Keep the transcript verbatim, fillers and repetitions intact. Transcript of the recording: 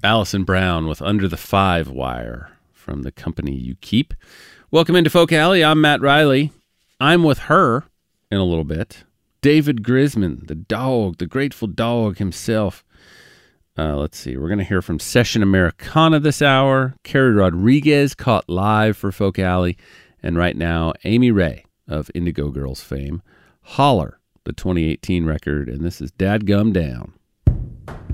Alison Brown with Under the Five Wire from the company You Keep. Welcome into Folk Alley. I'm Matt Riley. I'm with her in a little bit. David Grisman, the dog, the Grateful Dog himself. Uh, let's see. We're going to hear from Session Americana this hour. Carrie Rodriguez caught live for Folk Alley. And right now, Amy Ray of Indigo Girls fame. Holler, the twenty eighteen record. And this is Dadgum Down.